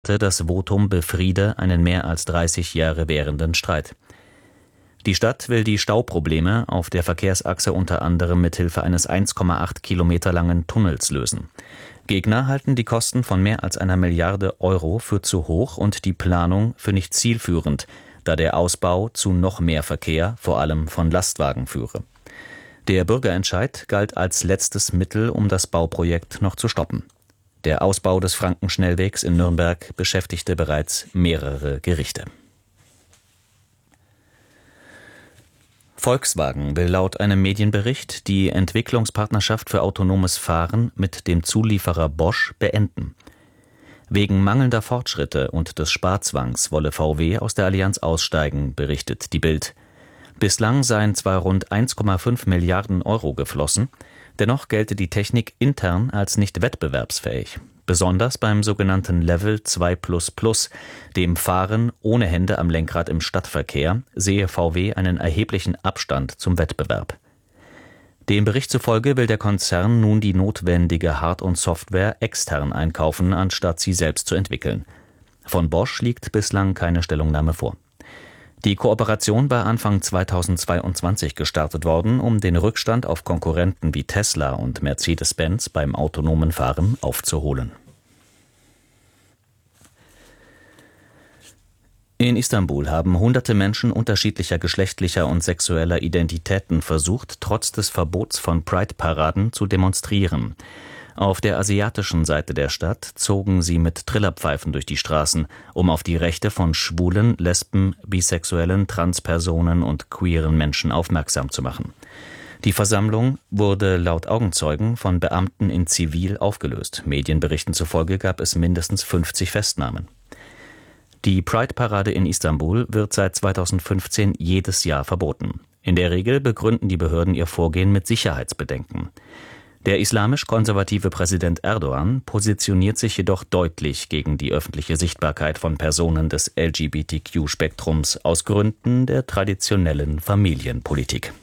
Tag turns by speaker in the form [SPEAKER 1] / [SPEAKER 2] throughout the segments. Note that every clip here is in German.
[SPEAKER 1] das Votum befriede einen mehr als 30 Jahre währenden Streit. Die Stadt will die Stauprobleme auf der Verkehrsachse unter anderem mithilfe eines 1,8 Kilometer langen Tunnels lösen. Gegner halten die Kosten von mehr als 1 Milliarde Euro für zu hoch und die Planung für nicht zielführend, da der Ausbau zu noch mehr Verkehr, vor allem von Lastwagen, führe. Der Bürgerentscheid galt als letztes Mittel, um das Bauprojekt noch zu stoppen. Der Ausbau des Frankenschnellwegs in Nürnberg beschäftigte bereits mehrere Gerichte. Volkswagen will laut einem Medienbericht die Entwicklungspartnerschaft für autonomes Fahren mit dem Zulieferer Bosch beenden. Wegen mangelnder Fortschritte und des Sparzwangs wolle VW aus der Allianz aussteigen, berichtet die Bild. Bislang seien zwar rund 1,5 Milliarden Euro geflossen, dennoch gelte die Technik intern als nicht wettbewerbsfähig. Besonders beim sogenannten Level 2++, dem Fahren ohne Hände am Lenkrad im Stadtverkehr, sehe VW einen erheblichen Abstand zum Wettbewerb. Dem Bericht zufolge will der Konzern nun die notwendige Hard- und Software extern einkaufen, anstatt sie selbst zu entwickeln. Von Bosch liegt bislang keine Stellungnahme vor. Die Kooperation war Anfang 2022 gestartet worden, um den Rückstand auf Konkurrenten wie Tesla und Mercedes-Benz beim autonomen Fahren aufzuholen. In Istanbul haben hunderte Menschen unterschiedlicher geschlechtlicher und sexueller Identitäten versucht, trotz des Verbots von Pride-Paraden zu demonstrieren. Auf der asiatischen Seite der Stadt zogen sie mit Trillerpfeifen durch die Straßen, um auf die Rechte von Schwulen, Lesben, Bisexuellen, Transpersonen und queeren Menschen aufmerksam zu machen. Die Versammlung wurde laut Augenzeugen von Beamten in Zivil aufgelöst. Medienberichten zufolge gab es mindestens 50 Festnahmen. Die Pride-Parade in Istanbul wird seit 2015 jedes Jahr verboten. In der Regel begründen die Behörden ihr Vorgehen mit Sicherheitsbedenken. Der islamisch-konservative Präsident Erdogan positioniert sich jedoch deutlich gegen die öffentliche Sichtbarkeit von Personen des LGBTQ-Spektrums aus Gründen der traditionellen Familienpolitik.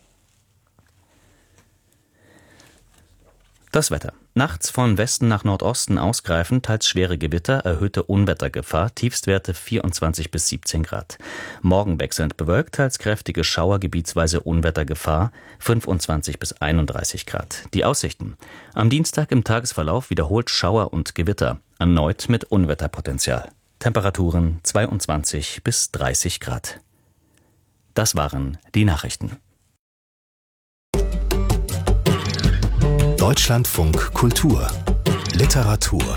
[SPEAKER 1] Das Wetter. Nachts von Westen nach Nordosten ausgreifend, teils schwere Gewitter, erhöhte Unwettergefahr, Tiefstwerte 24 bis 17 Grad. Morgen wechselnd bewölkt, teils kräftige Schauer, gebietsweise Unwettergefahr, 25 bis 31 Grad. Die Aussichten. Am Dienstag im Tagesverlauf wiederholt Schauer und Gewitter, erneut mit Unwetterpotenzial. Temperaturen 22 bis 30 Grad. Das waren die Nachrichten.
[SPEAKER 2] Deutschlandfunk Kultur Literatur.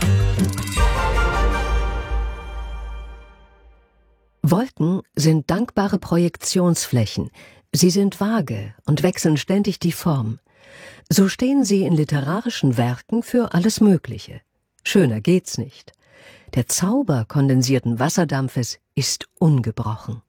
[SPEAKER 3] Wolken sind dankbare Projektionsflächen. Sie sind vage und wechseln ständig die Form. So stehen sie in literarischen Werken für alles Mögliche. Schöner geht's nicht. Der Zauber kondensierten Wasserdampfes ist ungebrochen.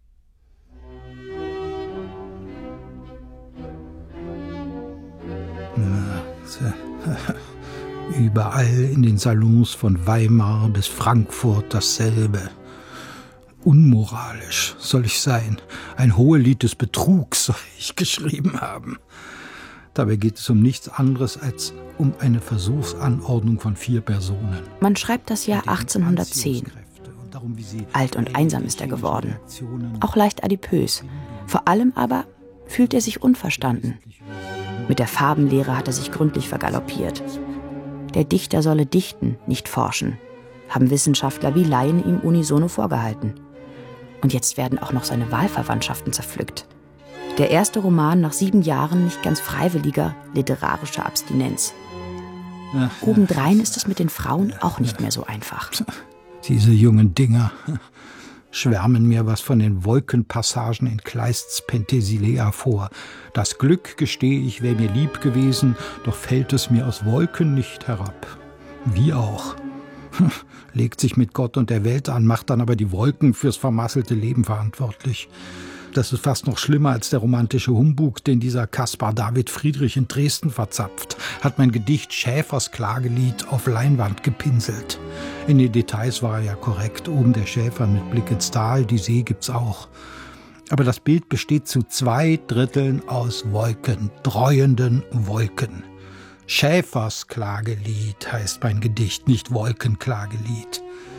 [SPEAKER 4] Überall in den Salons von Weimar bis Frankfurt dasselbe. Unmoralisch soll ich sein. Ein Hohelied des Betrugs soll ich geschrieben haben. Dabei geht es um nichts anderes als um eine Versuchsanordnung von 4 Personen.
[SPEAKER 5] Man schreibt das Jahr 1810. Alt und einsam ist er geworden. Auch leicht adipös. Vor allem aber fühlt er sich unverstanden. Mit der Farbenlehre hat er sich gründlich vergaloppiert. Der Dichter solle dichten, nicht forschen, haben Wissenschaftler wie Laien ihm unisono vorgehalten. Und jetzt werden auch noch seine Wahlverwandtschaften zerpflückt. Der erste Roman nach 7 Jahren nicht ganz freiwilliger literarischer Abstinenz. Obendrein ist es mit den Frauen auch nicht mehr so einfach.
[SPEAKER 4] Diese jungen Dinger schwärmen mir was von den Wolkenpassagen in Kleists Penthesilea vor. Das Glück, gestehe ich, wäre mir lieb gewesen, doch fällt es mir aus Wolken nicht herab. Wie auch. Legt sich mit Gott und der Welt an, macht dann aber die Wolken fürs vermasselte Leben verantwortlich. Das ist fast noch schlimmer als der romantische Humbug, den dieser Caspar David Friedrich in Dresden verzapft, hat mein Gedicht Schäfers Klagelied auf Leinwand gepinselt. In den Details war er ja korrekt, oben der Schäfer mit Blick ins Tal, die See gibt's auch. Aber das Bild besteht zu 2/3 aus Wolken, dräuenden Wolken. Schäfers Klagelied heißt mein Gedicht, nicht Wolkenklagelied.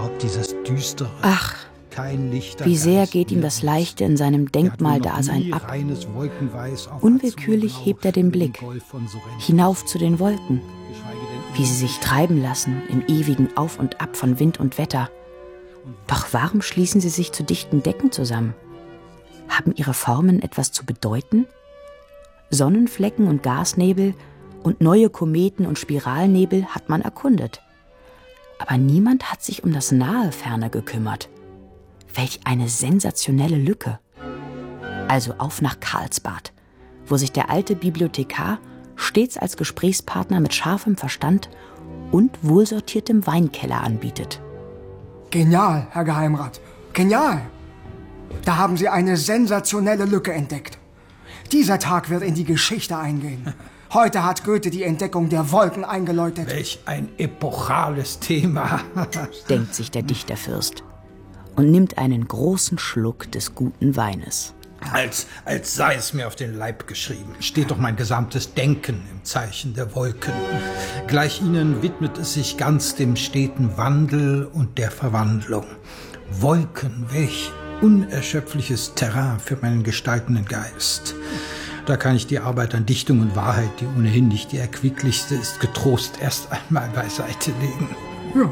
[SPEAKER 4] überhaupt dieses Düstere.
[SPEAKER 5] Ach, wie sehr geht ihm das Leichte in seinem Denkmaldasein ab. Unwillkürlich hebt er den Blick hinauf zu den Wolken, wie sie sich treiben lassen im ewigen Auf und Ab von Wind und Wetter. Doch warum schließen sie sich zu dichten Decken zusammen? Haben ihre Formen etwas zu bedeuten? Sonnenflecken und Gasnebel und neue Kometen und Spiralnebel hat man erkundet. Aber niemand hat sich um das nahe Ferne gekümmert. Welch eine sensationelle Lücke. Also auf nach Karlsbad, wo sich der alte Bibliothekar stets als Gesprächspartner mit scharfem Verstand und wohlsortiertem Weinkeller anbietet.
[SPEAKER 6] Genial, Herr Geheimrat, genial! Da haben Sie eine sensationelle Lücke entdeckt. Dieser Tag wird in die Geschichte eingehen. Heute hat Goethe die Entdeckung der Wolken eingeläutet.
[SPEAKER 4] Welch ein epochales Thema,
[SPEAKER 5] denkt sich der Dichterfürst und nimmt einen großen Schluck des guten Weines.
[SPEAKER 4] Als sei es mir auf den Leib geschrieben, steht doch mein gesamtes Denken im Zeichen der Wolken. Gleich ihnen widmet es sich ganz dem steten Wandel und der Verwandlung. Wolken, welch unerschöpfliches Terrain für meinen gestaltenden Geist. Da kann ich die Arbeit an Dichtung und Wahrheit, die ohnehin nicht die erquicklichste ist, getrost erst einmal beiseite legen.
[SPEAKER 6] Ja.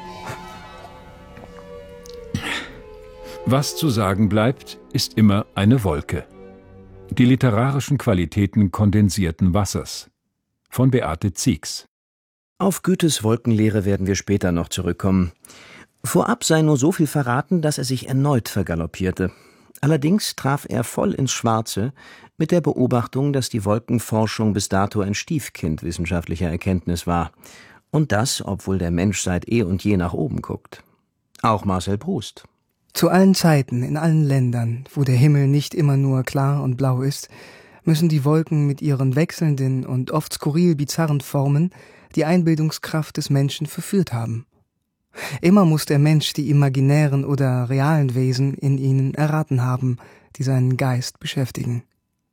[SPEAKER 7] Was zu sagen bleibt, ist immer eine Wolke. Die literarischen Qualitäten kondensierten Wassers. Von Beate Ziegs.
[SPEAKER 8] Auf Goethes Wolkenlehre werden wir später noch zurückkommen. Vorab sei nur so viel verraten, dass er sich erneut vergaloppierte. Allerdings traf er voll ins Schwarze mit der Beobachtung, dass die Wolkenforschung bis dato ein Stiefkind wissenschaftlicher Erkenntnis war. Und das, obwohl der Mensch seit eh und je nach oben guckt. Auch Marcel Proust.
[SPEAKER 6] Zu allen Zeiten, in allen Ländern, wo der Himmel nicht immer nur klar und blau ist, müssen die Wolken mit ihren wechselnden und oft skurril bizarren Formen die Einbildungskraft des Menschen verführt haben. Immer muss der Mensch die imaginären oder realen Wesen in ihnen erraten haben, die seinen Geist beschäftigen.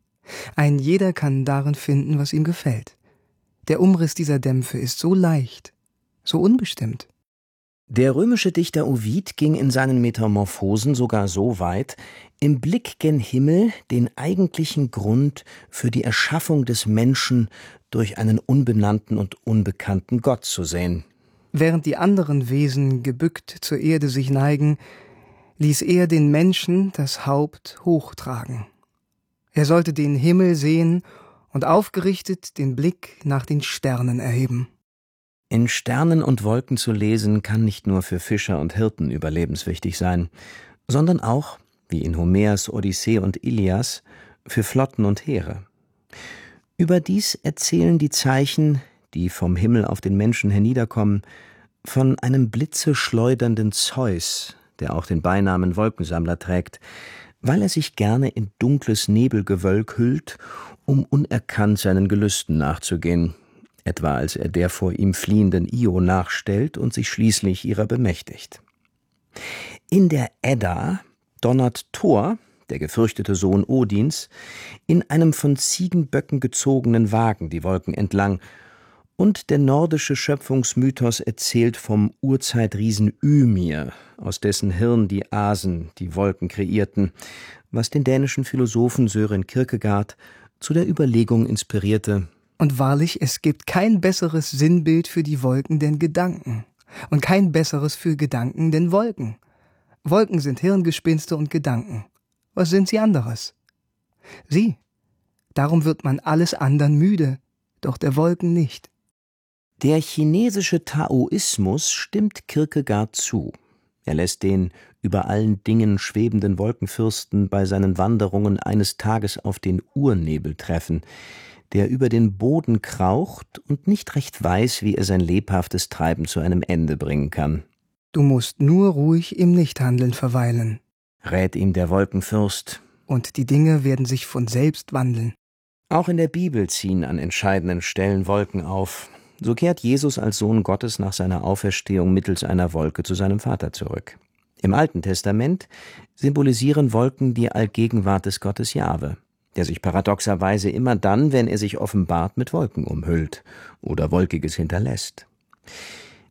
[SPEAKER 6] Ein jeder kann darin finden, was ihm gefällt. Der Umriss dieser Dämpfe ist so leicht, so unbestimmt.
[SPEAKER 8] Der römische Dichter Ovid ging in seinen Metamorphosen sogar so weit, im Blick gen Himmel den eigentlichen Grund für die Erschaffung des Menschen durch einen unbenannten und unbekannten Gott zu sehen.
[SPEAKER 6] Während die anderen Wesen gebückt zur Erde sich neigen, ließ er den Menschen das Haupt hochtragen. Er sollte den Himmel sehen und aufgerichtet den Blick nach den Sternen erheben.
[SPEAKER 8] In Sternen und Wolken zu lesen, kann nicht nur für Fischer und Hirten überlebenswichtig sein, sondern auch, wie in Homers Odyssee und Ilias, für Flotten und Heere. Überdies erzählen die Zeichen, die vom Himmel auf den Menschen herniederkommen, von einem blitzeschleudernden Zeus, der auch den Beinamen Wolkensammler trägt, weil er sich gerne in dunkles Nebelgewölk hüllt, um unerkannt seinen Gelüsten nachzugehen, etwa als er der vor ihm fliehenden Io nachstellt und sich schließlich ihrer bemächtigt. In der Edda donnert Thor, der gefürchtete Sohn Odins, in einem von Ziegenböcken gezogenen Wagen die Wolken entlang, und der nordische Schöpfungsmythos erzählt vom Urzeitriesen Ymir, aus dessen Hirn die Asen die Wolken kreierten, was den dänischen Philosophen Søren Kierkegaard zu der Überlegung inspirierte:
[SPEAKER 6] Und wahrlich, es gibt kein besseres Sinnbild für die Wolken denn Gedanken. Und kein besseres für Gedanken denn Wolken. Wolken sind Hirngespinste und Gedanken. Was sind sie anderes? Sie. Darum wird man alles andern müde, doch der Wolken nicht.
[SPEAKER 8] Der chinesische Taoismus stimmt Kierkegaard zu. Er lässt den über allen Dingen schwebenden Wolkenfürsten bei seinen Wanderungen eines Tages auf den Urnebel treffen, der über den Boden kraucht und nicht recht weiß, wie er sein lebhaftes Treiben zu einem Ende bringen kann.
[SPEAKER 6] Du musst nur ruhig im Nichthandeln verweilen,
[SPEAKER 8] rät ihm der Wolkenfürst.
[SPEAKER 6] Und die Dinge werden sich von selbst wandeln.
[SPEAKER 8] Auch in der Bibel ziehen an entscheidenden Stellen Wolken auf. So kehrt Jesus als Sohn Gottes nach seiner Auferstehung mittels einer Wolke zu seinem Vater zurück. Im Alten Testament symbolisieren Wolken die Allgegenwart des Gottes Jahwe, der sich paradoxerweise immer dann, wenn er sich offenbart, mit Wolken umhüllt oder Wolkiges hinterlässt.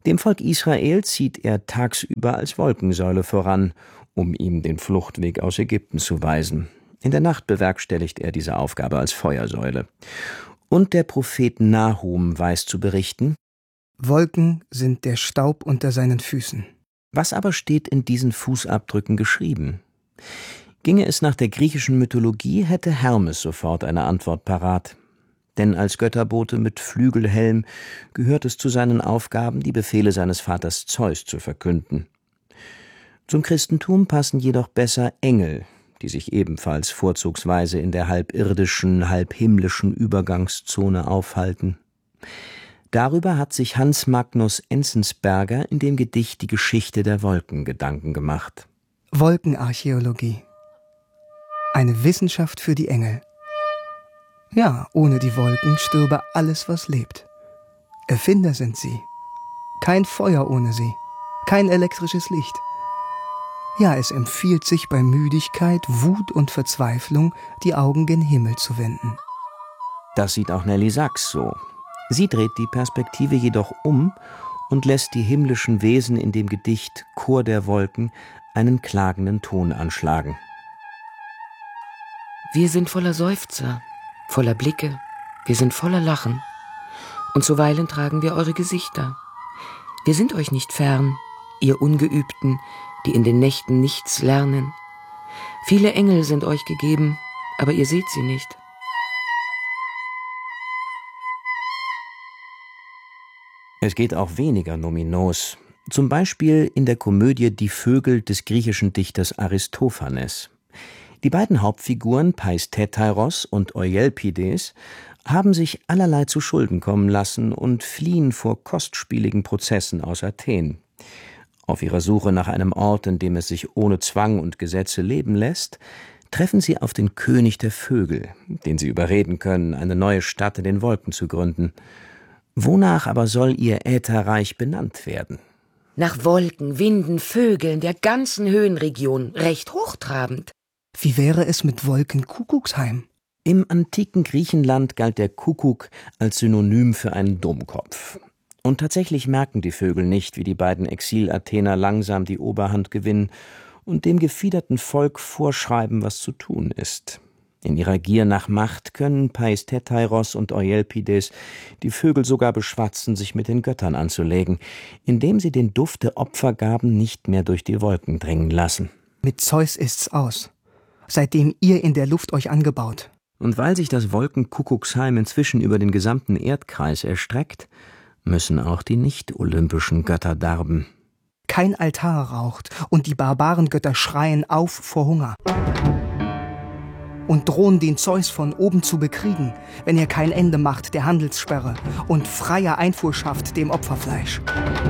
[SPEAKER 8] Dem Volk Israel zieht er tagsüber als Wolkensäule voran, um ihm den Fluchtweg aus Ägypten zu weisen. In der Nacht bewerkstelligt er diese Aufgabe als Feuersäule. Und der Prophet Nahum weiß zu berichten:
[SPEAKER 6] Wolken sind der Staub unter seinen Füßen.
[SPEAKER 8] Was aber steht in diesen Fußabdrücken geschrieben? Ginge es nach der griechischen Mythologie, hätte Hermes sofort eine Antwort parat. Denn als Götterbote mit Flügelhelm gehört es zu seinen Aufgaben, die Befehle seines Vaters Zeus zu verkünden. Zum Christentum passen jedoch besser Engel, die sich ebenfalls vorzugsweise in der halbirdischen, halbhimmlischen Übergangszone aufhalten. Darüber hat sich Hans Magnus Enzensberger in dem Gedicht Die Geschichte der Wolken Gedanken gemacht.
[SPEAKER 6] Wolkenarchäologie. Eine Wissenschaft für die Engel. Ja, ohne die Wolken stürbe alles, was lebt. Erfinder sind sie. Kein Feuer ohne sie. Kein elektrisches Licht. Ja, es empfiehlt sich bei Müdigkeit, Wut und Verzweiflung, die Augen gen Himmel zu wenden.
[SPEAKER 8] Das sieht auch Nelly Sachs so. Sie dreht die Perspektive jedoch um und lässt die himmlischen Wesen in dem Gedicht Chor der Wolken einen klagenden Ton anschlagen.
[SPEAKER 9] Wir sind voller Seufzer, voller Blicke, wir sind voller Lachen. Und zuweilen tragen wir eure Gesichter. Wir sind euch nicht fern, ihr Ungeübten, die in den Nächten nichts lernen. Viele Engel sind euch gegeben, aber ihr seht sie nicht.
[SPEAKER 8] Es geht auch weniger nominos. Zum Beispiel in der Komödie Die Vögel des griechischen Dichters Aristophanes. Die beiden Hauptfiguren Paistetairos und Euelpides haben sich allerlei zu Schulden kommen lassen und fliehen vor kostspieligen Prozessen aus Athen. Auf ihrer Suche nach einem Ort, in dem es sich ohne Zwang und Gesetze leben lässt, treffen sie auf den König der Vögel, den sie überreden können, eine neue Stadt in den Wolken zu gründen. Wonach aber soll ihr Ätherreich benannt werden?
[SPEAKER 9] Nach Wolken, Winden, Vögeln der ganzen Höhenregion, recht hochtrabend.
[SPEAKER 6] Wie wäre es mit Wolkenkuckucksheim?
[SPEAKER 8] Im antiken Griechenland galt der Kuckuck als Synonym für einen Dummkopf. Und tatsächlich merken die Vögel nicht, wie die beiden Exil-Athener langsam die Oberhand gewinnen und dem gefiederten Volk vorschreiben, was zu tun ist. In ihrer Gier nach Macht können Paistetairos und Euelpides die Vögel sogar beschwatzen, sich mit den Göttern anzulegen, indem sie den Duft der Opfergaben nicht mehr durch die Wolken dringen lassen.
[SPEAKER 6] Mit Zeus ist's aus, seitdem ihr in der Luft euch angebaut.
[SPEAKER 8] Und weil sich das Wolkenkuckucksheim inzwischen über den gesamten Erdkreis erstreckt, müssen auch die nicht-olympischen Götter darben.
[SPEAKER 6] Kein Altar raucht und die Barbarengötter schreien auf vor Hunger. Und drohen den Zeus von oben zu bekriegen, wenn er kein Ende macht der Handelssperre und freier Einfuhr schafft dem Opferfleisch.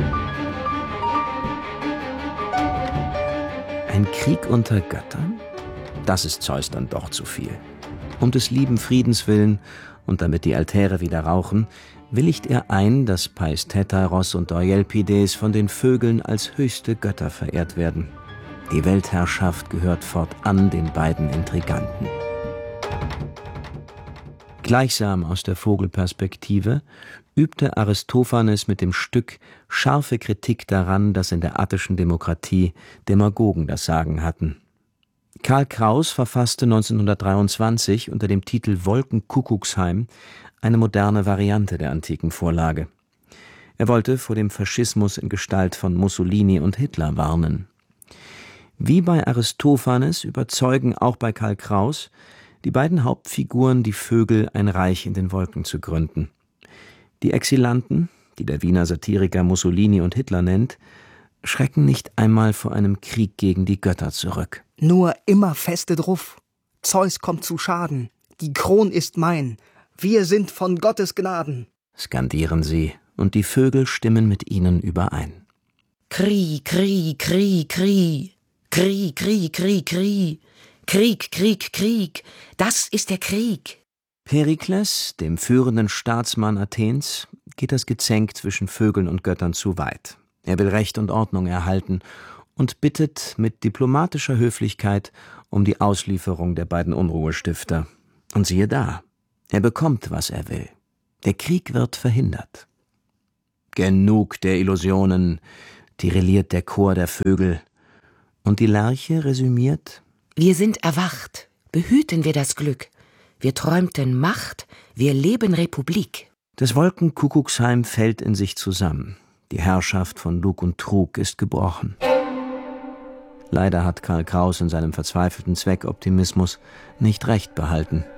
[SPEAKER 8] Ein Krieg unter Göttern? Das ist Zeus dann doch zu viel. Um des lieben Friedens willen und damit die Altäre wieder rauchen, willigt er ein, dass Paistetairos und Euelpides von den Vögeln als höchste Götter verehrt werden. Die Weltherrschaft gehört fortan den beiden Intriganten. Gleichsam aus der Vogelperspektive übte Aristophanes mit dem Stück scharfe Kritik daran, dass in der attischen Demokratie Demagogen das Sagen hatten. Karl Kraus verfasste 1923 unter dem Titel Wolkenkuckucksheim eine moderne Variante der antiken Vorlage. Er wollte vor dem Faschismus in Gestalt von Mussolini und Hitler warnen. Wie bei Aristophanes überzeugen auch bei Karl Kraus die beiden Hauptfiguren die Vögel, ein Reich in den Wolken zu gründen. Die Exilanten, die der Wiener Satiriker Mussolini und Hitler nennt, schrecken nicht einmal vor einem Krieg gegen die Götter zurück.
[SPEAKER 6] Nur immer feste drauf. Zeus kommt zu Schaden. Die Kron ist mein. Wir sind von Gottes Gnaden,
[SPEAKER 8] skandieren sie, und die Vögel stimmen mit ihnen überein.
[SPEAKER 9] Kri, Kri, Kri, Kri. Krieg, Krieg, Krieg, Krieg. Krieg, Krieg, Krieg. Das ist der Krieg.
[SPEAKER 8] Perikles, dem führenden Staatsmann Athens, geht das Gezänk zwischen Vögeln und Göttern zu weit. Er will Recht und Ordnung erhalten und bittet mit diplomatischer Höflichkeit um die Auslieferung der beiden Unruhestifter. Und siehe da, er bekommt, was er will. Der Krieg wird verhindert. Genug der Illusionen, tirilliert der Chor der Vögel. Und die Lerche resümiert:
[SPEAKER 9] Wir sind erwacht, behüten wir das Glück. Wir träumten Macht, wir leben Republik.
[SPEAKER 8] Das Wolkenkuckucksheim fällt in sich zusammen. Die Herrschaft von Lug und Trug ist gebrochen. Leider hat Karl Kraus in seinem verzweifelten Zweckoptimismus nicht recht behalten.